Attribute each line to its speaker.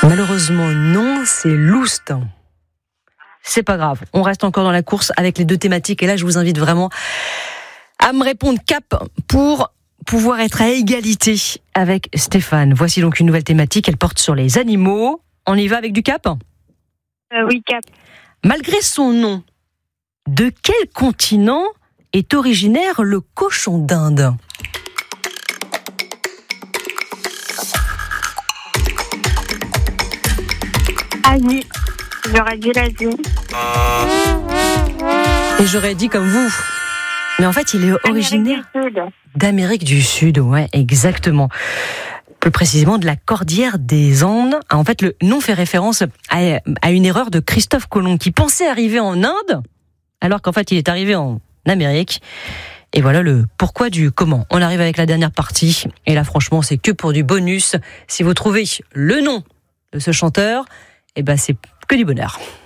Speaker 1: Malheureusement, non, c'est Loust. C'est pas grave, on reste encore dans la course avec les deux thématiques. Et là, je vous invite vraiment à me répondre cap pour pouvoir être à égalité avec Stéphane. Voici donc une nouvelle thématique, elle porte sur les animaux. On y va avec du cap ?
Speaker 2: Oui, cap.
Speaker 1: Malgré son nom, de quel continent est originaire le cochon d'Inde ?
Speaker 2: Asie. J'aurais dit l'Asie.
Speaker 1: Et j'aurais dit comme vous. Mais en fait, il est originaire d'Amérique du Sud, ouais, exactement. Plus précisément de la cordillère des Andes. En fait, le nom fait référence à une erreur de Christophe Colomb qui pensait arriver en Inde, alors qu'en fait, il est arrivé en Amérique. Et voilà le pourquoi du comment. On arrive avec la dernière partie. Et là, franchement, c'est que pour du bonus. Si vous trouvez le nom de ce chanteur, eh ben, c'est que du bonheur.